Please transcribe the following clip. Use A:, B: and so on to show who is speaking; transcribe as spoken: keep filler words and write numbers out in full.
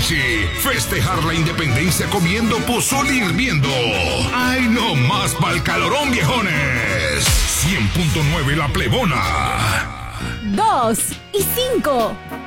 A: Richie. Festejar la independencia comiendo pozole hirviendo. ¡Ay, no más pa'l calorón, viejones! cien punto nueve La Plebona.
B: Dos y cinco.